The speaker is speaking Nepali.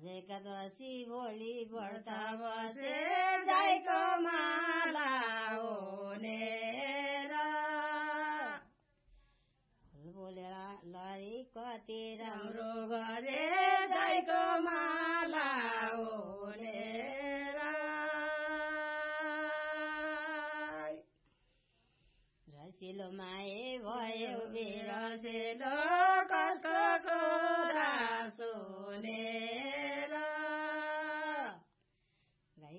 एकादशी भोलि व्रत बसे गाईको माला ओनेर बोलेर लरी कति राम्रो गरे गाईको माला ओनेर रसिलो